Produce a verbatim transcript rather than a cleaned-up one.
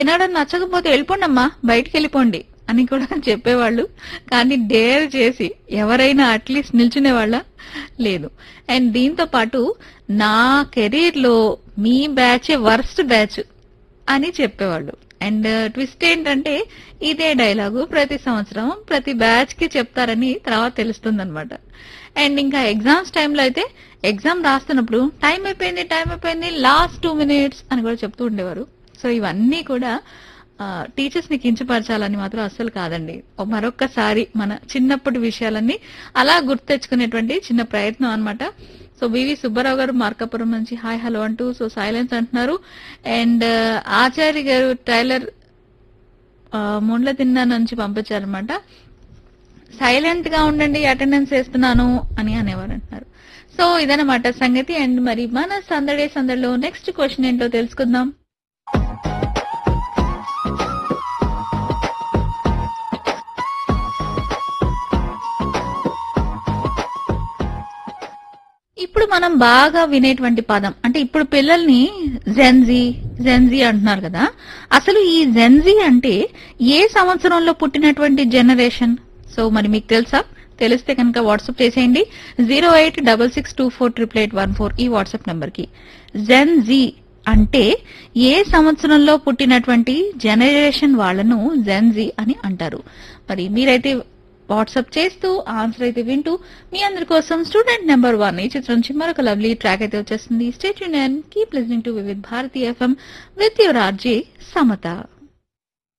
తినడం నచ్చకపోతే వెళ్ళిపోండమ్మా బయటికి వెళ్ళిపోండి అని కూడా చెప్పేవాళ్ళు. కానీ డేర్ చేసి ఎవరైనా అట్లీస్ట్ నిల్చునే వాళ్ళ లేదు. అండ్ దీంతో పాటు నా కెరీర్ లో మీ బ్యాచ్ వర్స్ట్ బ్యాచ్ అని చెప్పేవాళ్ళు. అండ్ ట్విస్ట్ ఏంటంటే ఇదే డైలాగు ప్రతి సంవత్సరం ప్రతి బ్యాచ్ కి చెప్తారని తర్వాత తెలుస్తుంది అనమాట. అండ్ ఇంకా ఎగ్జామ్స్ టైంలో అయితే ఎగ్జామ్ రాస్తున్నప్పుడు టైం అయిపోయింది టైం అయిపోయింది లాస్ట్ టూ మినిట్స్ అని కూడా చెప్తూ ఉండేవారు. సో ఇవన్నీ కూడా టీచర్స్ ని కించపరచాలని మాత్రం అస్సలు కాదండి. ఓ మరొక్కసారి మన చిన్నప్పటి విషయాలన్నీ అలా గుర్తు తెచ్చుకునేటువంటి చిన్న ప్రయత్నం అన్నమాట. సో బివి సుబ్బారావు గారు మార్కాపురం నుంచి హాయ్ హలో అంటూ సో సైలెన్స్ అంటున్నారు. అండ్ ఆచార్య గారు టైలర్ ముండ్ల తిన్నా నుంచి పంపించారనమాట. సైలెంట్ గా ఉండండి అటెండెన్స్ వేస్తున్నాను అని అనేవారు అంటున్నారు. సో ఇదనమాట సంగతి. అండ్ మరి మన సందడే సందడిలో నెక్స్ట్ క్వశ్చన్ ఏంటో తెలుసుకుందాం. ఇప్పుడు మనం బాగా వినేటువంటి పదం అంటే ఇప్పుడు పిల్లల్ని జెన్జీ జెన్జీ అంటున్నారు కదా. అసలు ఈ జెన్జీ అంటే ఏ సంవత్సరంలో పుట్టినటువంటి జనరేషన్? సో మరి మీకు తెలుసా? తెలిస్తే కనుక వాట్సాప్ చేసేయండి zero eight double six two four triple eight one four ఈ వాట్సాప్ నంబర్ కి. జెన్జీ అంటే ఏ సంవత్సరంలో పుట్టినటువంటి జనరేషన్ వాళ్లను జెన్జీ అని అంటారు. మరి మీరైతే వాట్సాప్ చేస్తూ ఆన్సర్ అయితే వింటూ మీ అందరి కోసం స్టూడెంట్ నెంబర్ వన్ ఈ చిత్రం నుంచి మరొక లవ్లీ ట్రాక్ అయితే వచ్చేస్తుంది. Stay tuned and keep listening to Vividh Bharati FM with your RJ Samata.